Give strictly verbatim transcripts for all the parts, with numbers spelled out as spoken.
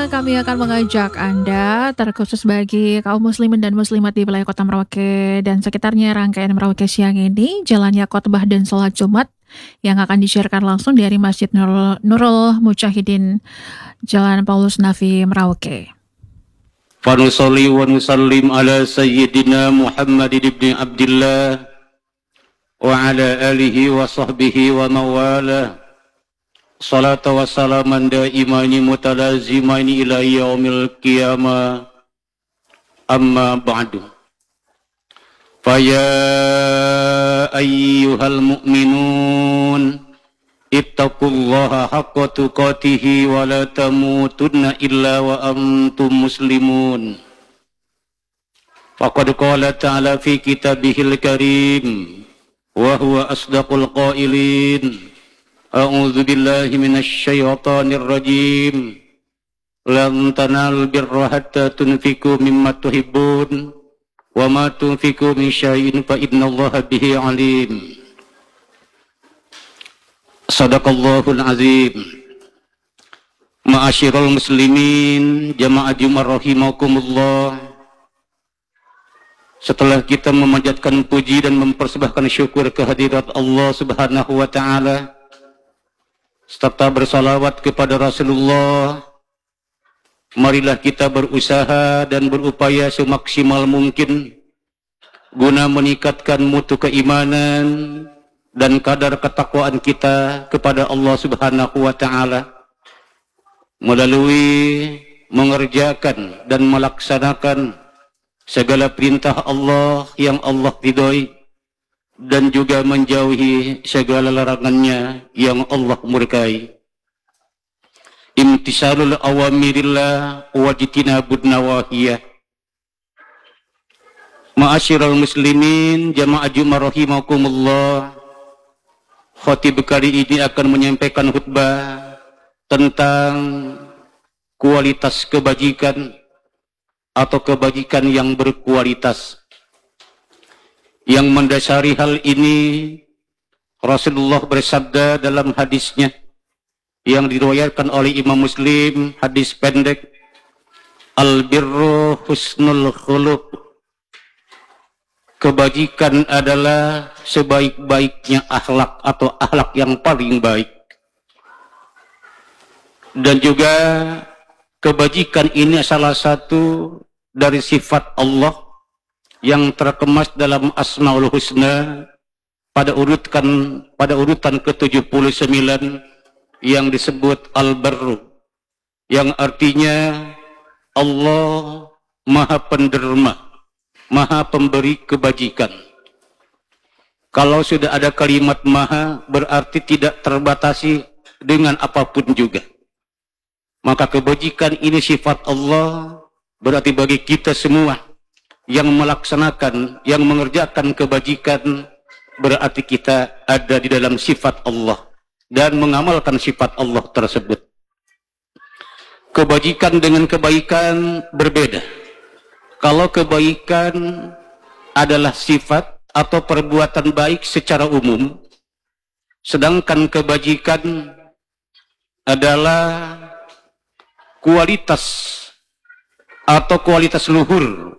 Selanjutnya kami akan mengajak Anda, terkhusus bagi kaum muslimin dan muslimat di wilayah Kota Merauke dan sekitarnya, rangkaian Merauke siang ini, jalannya khotbah dan sholat Jumat yang akan disiarkan langsung dari Masjid Nurul, Nurul Mujahidin, Jalan Paulus Nafi, Merauke. Fa nusalli wa nusallim ala sayyidina Muhammad ibn Abdullah wa ala alihi wa sahbihi wa mawalah. Salata wa salaman daimani mutalazimani ila yaumil qiyamah. Amma ba'du. Faya ayyuhal mu'minun ittaqullaha haqqa tuqatihi wa la tamutunna illa wa antum muslimun. Faqad qala ta'ala fi kitabihil karim wa huwa asdaqul qailin. A'udzu billahi minasy syaithanir rajim. Lan tanalul birra hatta tunfiqu mimma tuhibbun wa ma tunfiqu min syai'in fa innallaha bihi alim. Shadaqallahul azim. Ma'asyiral muslimin, jamaah Jumat rahimakumullah. Setelah kita memanjatkan puji dan mempersembahkan syukur kehadirat Allah Subhanahu wa taala, serta bersalawat kepada Rasulullah, marilah kita berusaha dan berupaya semaksimal mungkin guna meningkatkan mutu keimanan dan kadar ketakwaan kita kepada Allah Subhanahu wa taala melalui mengerjakan dan melaksanakan segala perintah Allah yang Allah ridhoi dan juga menjauhi segala larangannya yang Allah murkai. Imtisalul awamirillah wajtinabun nawahiyah. Ma'asyiral muslimin, jamaah Jumat rahimakumullah. Khatib kali ini akan menyampaikan khutbah tentang kualitas kebajikan atau kebajikan yang berkualitas. Yang mendasari hal ini, Rasulullah bersabda dalam hadisnya yang diriwayatkan oleh Imam Muslim, hadis pendek, Al-birru husnul khuluq. Kebajikan adalah sebaik-baiknya akhlak atau akhlak yang paling baik. Dan juga kebajikan ini salah satu dari sifat Allah yang terkemas dalam Asmaul Husna pada urutan pada urutan ke tujuh puluh sembilan yang disebut Al-Barru, yang artinya Allah Maha Penderma, Maha Pemberi kebajikan. Kalau sudah ada kalimat Maha, berarti tidak terbatasi dengan apapun juga. Maka kebajikan ini sifat Allah, berarti bagi kita semua yang melaksanakan, yang mengerjakan kebajikan, berarti kita ada di dalam sifat Allah dan mengamalkan sifat Allah tersebut. Kebajikan dengan kebaikan berbeda. Kalau kebaikan adalah sifat atau perbuatan baik secara umum, sedangkan kebajikan adalah kualitas atau kualitas luhur,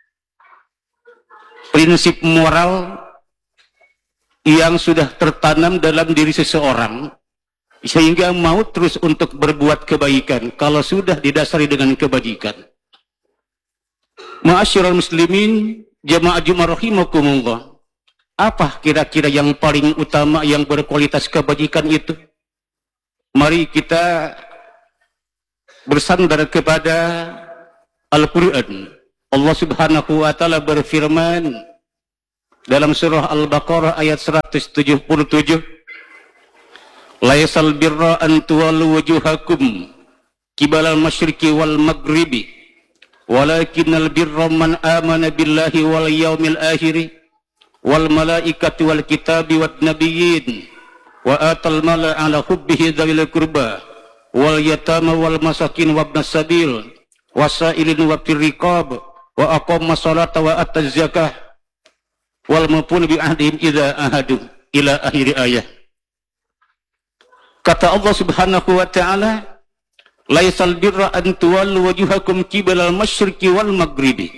prinsip moral yang sudah tertanam dalam diri seseorang sehingga mau terus untuk berbuat kebaikan kalau sudah didasari dengan kebajikan. Ma'asyiral muslimin, jamaah Jumat rahimakumullah. Apa kira-kira yang paling utama yang berkualitas kebajikan itu? Mari kita bersandar kepada Al-Quran. Allah Subhanahu wa taala berfirman dalam surah Al-Baqarah ayat seratus tujuh puluh tujuh, laisal birra an tuwallu wujuhakum qibalal masyriqi wal maghribi walakinnal birra man amana billahi wal yaumil akhir wal malaikati wal kitabi wat nabiyyin wa atal mala ala hubbihi dzawil qurba wal yatama wal masakin wabnas sabil wasailin wa firriqab wa aqamma salata wa ataz zakah wal mufun bi ahdihim idza ahadu ila akhir ayat. Kata Allah Subhanahu wa taala, laisal birra an tuwallu wujuhakum qibalal masyriqi wal maghribi.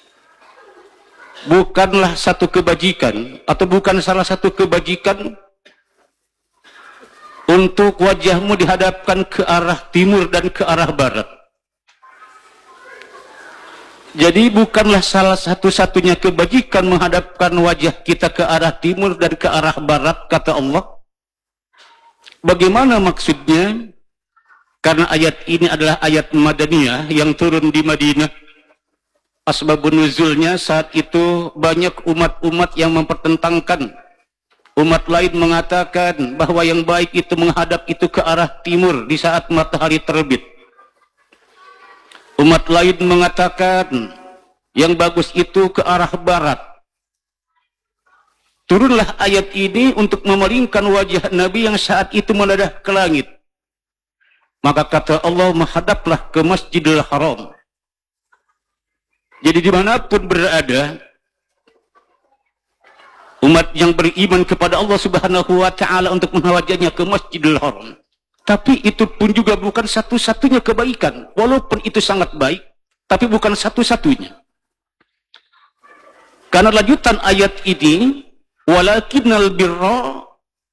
Bukanlah satu kebajikan atau bukan salah satu kebajikan untuk wajahmu dihadapkan ke arah timur dan ke arah barat. Jadi bukanlah salah satu-satunya kebajikan menghadapkan wajah kita ke arah timur dan ke arah barat, kata Allah. Bagaimana maksudnya? Karena ayat ini adalah ayat Madaniyah yang turun di Madinah. Asbabun nuzulnya saat itu banyak umat-umat yang mempertentangkan. Umat lain mengatakan bahwa yang baik itu menghadap itu ke arah timur di saat matahari terbit. Umat lain mengatakan yang bagus itu ke arah barat. Turunlah ayat ini untuk memalingkan wajah Nabi yang saat itu mendadah ke langit. Maka kata Allah, menghadaplah ke Masjidil Haram. Jadi dimanapun berada, umat yang beriman kepada Allah Subhanahu wa ta'ala untuk menghawajahnya ke Masjidil Haram. Tapi itu pun juga bukan satu-satunya kebaikan. Walaupun itu sangat baik, tapi bukan satu-satunya. Karena lanjutan ayat ini, walakinnal birra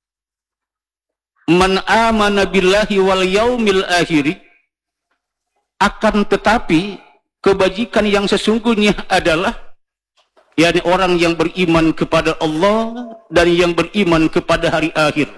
man amana billahi wal yaumil akhiri, akan tetapi kebajikan yang sesungguhnya adalah yakni orang yang beriman kepada Allah dan yang beriman kepada hari akhir.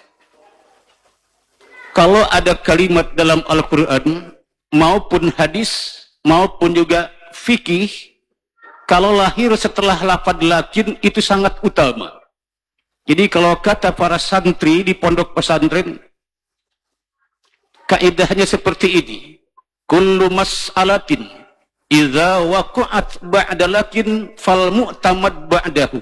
Kalau ada kalimat dalam Al-Quran maupun hadis maupun juga fikih, kalau lahir setelah lafaz lakin itu sangat utama. Jadi kalau kata para santri di pondok pesantren, kaidahnya seperti ini: kullu mas'alatin idza waqa'at ba'da lakin fal mu'tamad ba'dahu.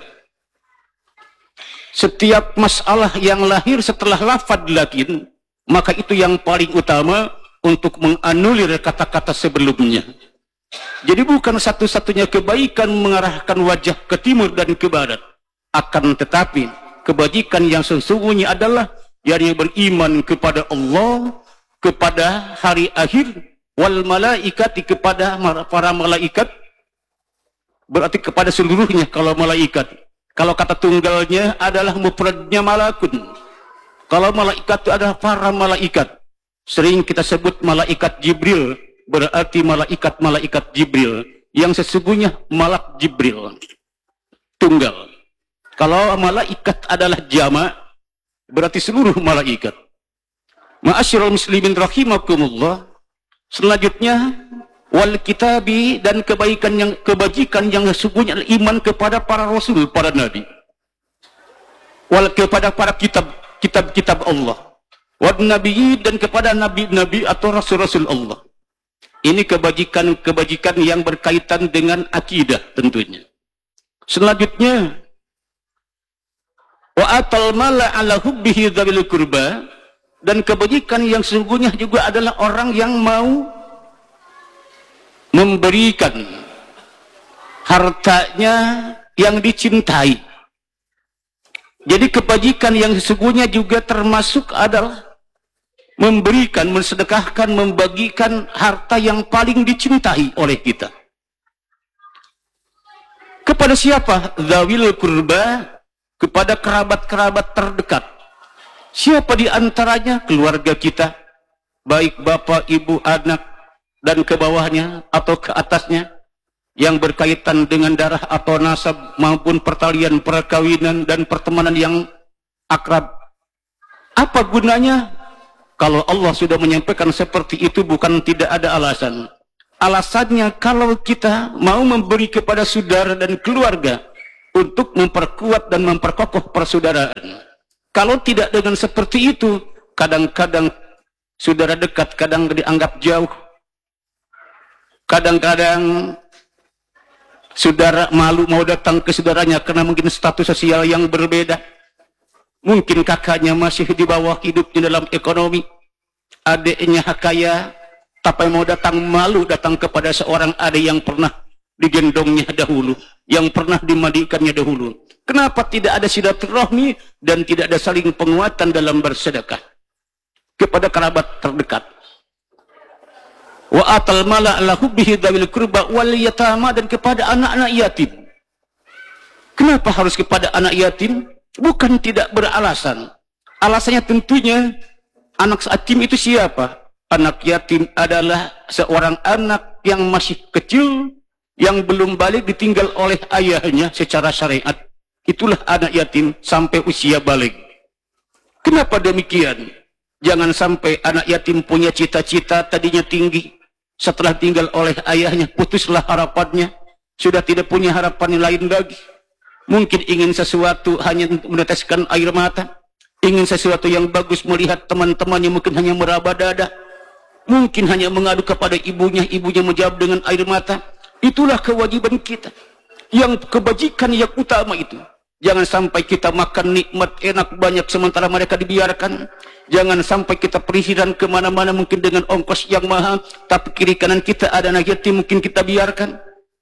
Setiap masalah yang lahir setelah lafaz lakin, maka itu yang paling utama untuk menganulir kata-kata sebelumnya. Jadi bukan satu-satunya kebaikan mengarahkan wajah ke timur dan ke barat, akan tetapi kebajikan yang sesungguhnya adalah yang beriman kepada Allah, kepada hari akhir, wal malaikati, kepada para malaikat, berarti kepada seluruhnya. Kalau malaikat, kalau kata tunggalnya adalah mufradnya malakun. Kalau malaikat itu adalah para malaikat. Sering kita sebut malaikat Jibril, berarti malaikat-malaikat Jibril yang sesungguhnya malak Jibril tunggal. Kalau malaikat adalah jama', berarti seluruh malaikat. Ma'asyiral muslimin rahimakumullah. Selanjutnya wal kitabi, dan kebaikan yang kebajikan yang sesungguhnya iman kepada para rasul, para nabi. Wal kepada para kitab kitab-kitab Allah. Wal nabiyyin, dan kepada nabi-nabi atau rasul-rasul Allah. Ini kebajikan-kebajikan yang berkaitan dengan akidah tentunya. Selanjutnya wa atal mala ala hubbihi dzawil qurba, dan kebajikan yang sesungguhnya juga adalah orang yang mau memberikan hartanya yang dicintai. Jadi kebajikan yang sesungguhnya juga termasuk adalah memberikan, mensedekahkan, membagikan harta yang paling dicintai oleh kita. Kepada siapa? Dzawil qurba, kepada kerabat-kerabat terdekat. Siapa di antaranya? Keluarga kita, baik bapak, ibu, anak, dan ke bawahnya atau ke atasnya, yang berkaitan dengan darah atau nasab maupun pertalian, perkawinan, dan pertemanan yang akrab. Apa gunanya? Kalau Allah sudah menyampaikan seperti itu, bukan tidak ada alasan. Alasannya kalau kita mau memberi kepada saudara dan keluarga untuk memperkuat dan memperkokoh persaudaraan. Kalau tidak dengan seperti itu, kadang-kadang saudara dekat kadang dianggap jauh. Kadang-kadang saudara malu mau datang ke saudaranya karena mungkin status sosial yang berbeda. Mungkin kakaknya masih di bawah hidupnya dalam ekonomi, adiknya kaya, tapi mau datang malu datang kepada seorang adik yang pernah digendongnya dahulu, yang pernah dimandikannya dahulu. Kenapa tidak ada silaturahmi dan tidak ada saling penguatan dalam bersedekah kepada kerabat terdekat? wa atal mala ala hubbihi dzawil qurba wal yatama, dan kepada anak-anak yatim. Kenapa harus kepada anak yatim? Bukan tidak beralasan. Alasannya tentunya anak yatim itu siapa? Anak yatim adalah seorang anak yang masih kecil, yang belum balik, ditinggal oleh ayahnya secara syariat. Itulah anak yatim sampai usia balik. Kenapa demikian? Jangan sampai anak yatim punya cita-cita tadinya tinggi, setelah tinggal oleh ayahnya putuslah harapannya, sudah tidak punya harapan lain lagi. Mungkin ingin sesuatu hanya untuk meneteskan air mata, ingin sesuatu yang bagus melihat teman-temannya, mungkin hanya meraba dada, mungkin hanya mengadu kepada ibunya, ibunya menjawab dengan air mata. Itulah kewajiban kita, yang kebajikan yang utama itu. Jangan sampai kita makan nikmat enak banyak sementara mereka dibiarkan. Jangan sampai kita perizinan kemana-mana mungkin dengan ongkos yang mahal, tapi kiri kanan kita ada anak yatim mungkin kita biarkan.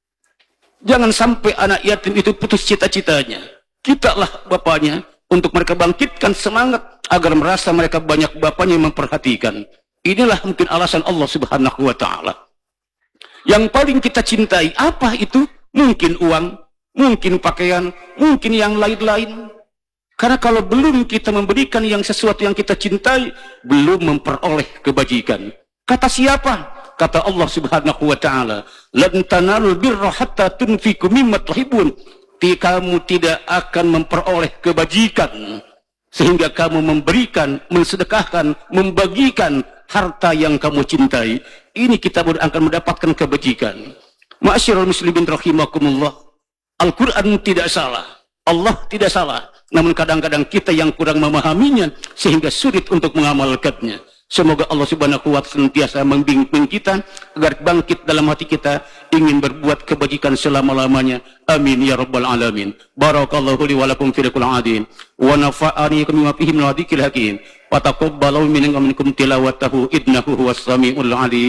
Jangan sampai anak yatim itu putus cita-citanya. Kitalah bapaknya untuk mereka bangkitkan semangat agar merasa mereka banyak bapaknya yang memperhatikan. Inilah mungkin alasan Allah Subhanahu wa taala. Yang paling kita cintai apa itu? Mungkin uang, mungkin pakaian, mungkin yang lain-lain. Karena kalau belum kita memberikan yang sesuatu yang kita cintai, belum memperoleh kebajikan. Kata siapa? Kata Allah Subhanahu wa taala, "Lan tanalul birra hatta tunfiqu mimma tuhibbun." Kamu tidak akan memperoleh kebajikan sehingga kamu memberikan, mensedekahkan, membagikan harta yang kamu cintai. Ini kita akan mendapatkan kebajikan. Ma'asyiral muslimin rahimakumullah. Al-Quran tidak salah, Allah tidak salah, namun kadang-kadang kita yang kurang memahaminya sehingga sulit untuk mengamalkannya. Semoga Allah Subhanahu wa taala senantiasa membimbing kita agar bangkit dalam hati kita ingin berbuat kebajikan selama-lamanya. Amin ya rabbal alamin. Barakallahu li wa lakum fi kulli adin wa nafa'ani bima fihi min dzikril hakim wa taqabbalu minni wa minkum tilawatahu innahu huwas samiul alim.